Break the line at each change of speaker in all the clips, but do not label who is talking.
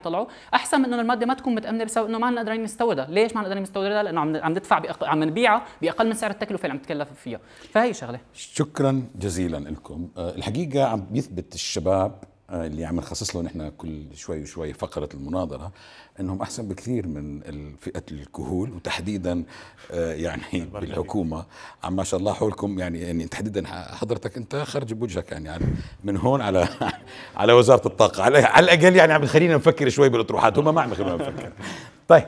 طلعوا احسن من انه الماده ما تكون متامنه بسبب انه ما عندنا قادرين نستوردها. ليش ما عندنا قادرين نستوردها؟ لانه عم ندفع عم نبيعها باقل من سعر التكلفه اللي عم تكلف فيها. فهي شغله.
شكرا جزيلا لكم. الحقيقه عم بيثبت الشباب اللي عم نخصص له نحن كل شوي وشوي فقره المناظره انهم احسن بكثير من فئه الكهول، وتحديدا يعني بالحكومه. عم ما شاء الله حولكم يعني تحديدا حضرتك انت خرج بوجهك يعني من هون على على وزاره الطاقه على الاقل، يعني عم تخلينا نفكر شوي بالاطروحات، هم ما عم يخلونا نفكر. طيب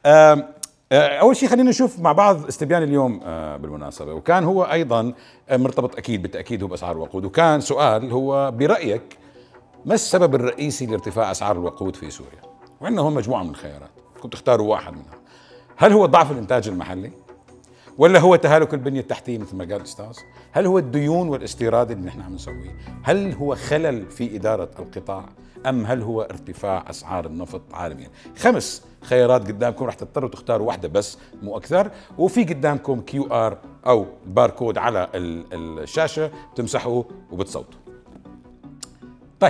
اول شيء خلينا نشوف مع بعض استبيان اليوم بالمناسبه، وكان هو ايضا مرتبط اكيد بالتاكيد هو باسعار الوقود، وكان سؤال هو برايك ما السبب الرئيسي لارتفاع أسعار الوقود في سوريا؟ وعندنا هون مجموعة من الخيارات، كنت تختاروا واحد منها. هل هو ضعف الإنتاج المحلي؟ ولا هو تهالك البنية التحتية مثل ما قال الأستاذ؟ هل هو الديون والاستيراد اللي نحن عم نسويه؟ هل هو خلل في إدارة القطاع؟ أم هل هو ارتفاع أسعار النفط عالميا؟ 5 خيارات قدامكم، رح تضطروا تختاروا واحدة بس مو أكثر، وفي قدامكم QR أو باركود على الشاشة بتمسحوه وبتصوتوا. طيب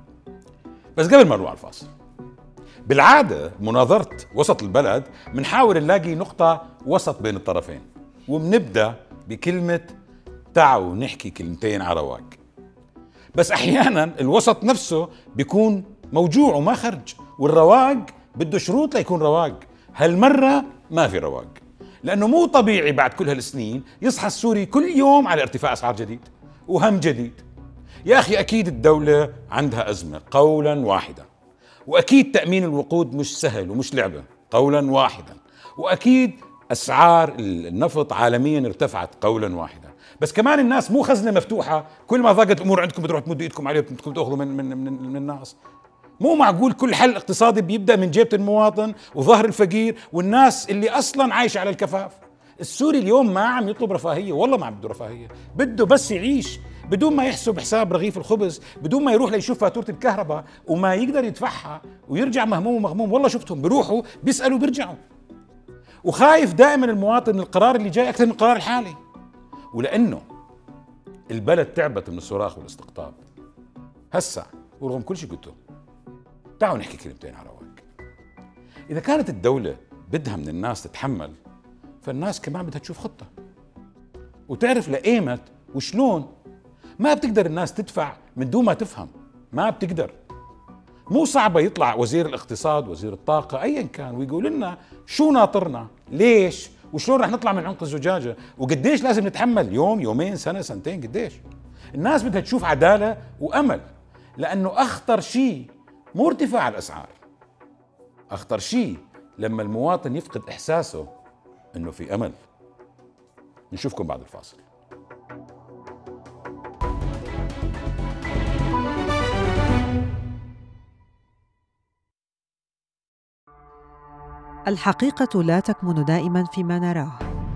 بس قبل ما نروح على الفاصل، بالعادة مناظرة وسط البلد بنحاول نلاقي نقطة وسط بين الطرفين، وبنبدأ بكلمة تعالوا نحكي كلمتين على رواق. بس أحيانا الوسط نفسه بيكون موجوع وما خرج، والرواق بده شروط ليكون رواق. هالمرة ما في رواق، لأنه مو طبيعي بعد كل هالسنين يصحى السوري كل يوم على ارتفاع أسعار جديد وهم جديد. يا أخي أكيد الدولة عندها أزمة قولا واحدا، وأكيد تأمين الوقود مش سهل ومش لعبة قولا واحدا، وأكيد أسعار النفط عالميا ارتفعت قولا واحدا. بس كمان الناس مو خزنة مفتوحة، كل ما ضاقت الأمور عندكم بتروحوا تمدوا إيدكم عليه بدكم تأخذوا من الناس. مو معقول كل حل اقتصادي بيبدأ من جيبة المواطن وظهر الفقير والناس اللي أصلا عايشة على الكفاف. السوري اليوم ما عم يطلب رفاهية، والله ما عم بده رفاهية، بده بس يعيش بدون ما يحسب حساب رغيف الخبز، بدون ما يروح ليشوف فاتورة الكهرباء وما يقدر يدفعها ويرجع مهموم ومغموم. والله شفتهم بيروحوا بيسألوا بيرجعوا، وخايف دائما المواطن من القرار اللي جاي أكثر من القرار الحالي. ولأنه البلد تعبت من الصراخ والاستقطاب هسا، ورغم كل شيء قلته تعالوا نحكي كلمتين على رواق. إذا كانت الدولة بدها من الناس تتحمل، فالناس كمان بدها تشوف خطة وتعرف لقيمة وشلون. ما بتقدر الناس تدفع من دون ما تفهم، ما بتقدر. مو صعبة يطلع وزير الاقتصاد وزير الطاقة أيا كان ويقول لنا شو ناطرنا، ليش وشلون رح نطلع من عنق الزجاجة، وقديش لازم نتحمل، يوم يومين سنة سنتين قديش. الناس بدها تشوف عدالة وأمل، لأنه أخطر شيء مو ارتفاع الأسعار، أخطر شيء لما المواطن يفقد إحساسه إنه في أمل. نشوفكم بعد الفاصل.
الحقيقة لا تكمن دائماً فيما نراه،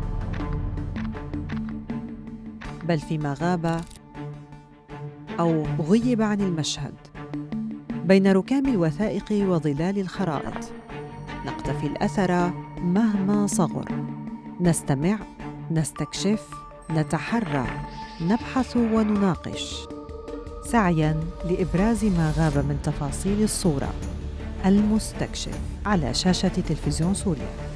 بل فيما غاب أو غيب عن المشهد. بين ركام الوثائق وظلال الخرائط نقتفي الأثر مهما صغر، نستمع، نستكشف، نتحرى، نبحث ونناقش، سعياً لإبراز ما غاب من تفاصيل الصورة. المستكشف على شاشة تلفزيون سوريا.